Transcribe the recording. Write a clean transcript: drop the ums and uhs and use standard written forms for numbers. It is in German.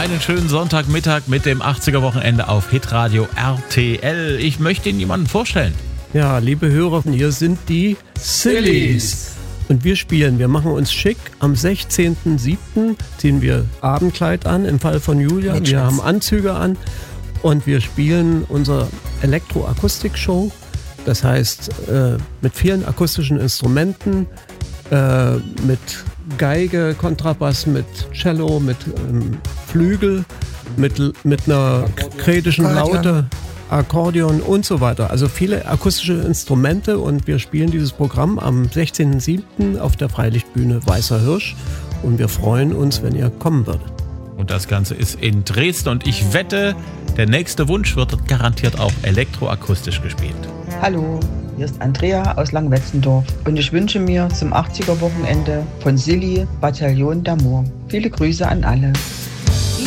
Einen schönen Sonntagmittag mit dem 80er-Wochenende auf Hitradio RTL. Ich möchte Ihnen jemanden vorstellen. Ja, liebe Hörer, hier sind die Sillies. Und wir machen uns schick. Am 16.07. ziehen wir Abendkleid an, im Fall von Julia. Wir haben Anzüge an und wir spielen unsere Elektroakustik-Show. Das heißt, mit vielen akustischen Instrumenten, mit Geige, Kontrabass, mit Cello, mit Flügel, mit einer kretischen Laute, Akkordeon und so weiter. Also viele akustische Instrumente und wir spielen dieses Programm am 16.07. auf der Freilichtbühne Weißer Hirsch und wir freuen uns, wenn ihr kommen würdet. Und das Ganze ist in Dresden und ich wette, der nächste Wunsch wird garantiert auch elektroakustisch gespielt. Hallo, hier ist Andrea aus Langwetzendorf und ich wünsche mir zum 80er-Wochenende von Silly Bataillon d'Amour. Viele Grüße an alle.